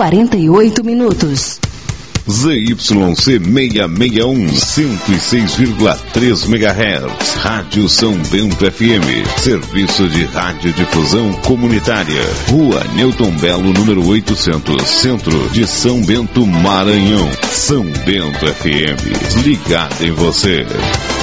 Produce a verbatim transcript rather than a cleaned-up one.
quarenta e oito minutos. Z Y C seiscentos e sessenta e um, cento e seis vírgula três megahertz, Rádio São Bento F M, serviço de radiodifusão comunitária, Rua Newton Belo, número oitocentos, Centro de São Bento, Maranhão. São Bento F M, ligado em você.